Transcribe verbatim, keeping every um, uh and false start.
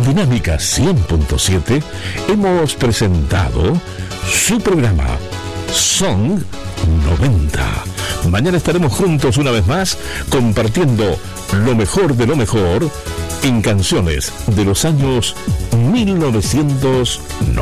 Dinámica cien punto siete hemos presentado su programa Song noventa. Mañana estaremos juntos una vez más compartiendo lo mejor de lo mejor en canciones de los años mil novecientos noventa.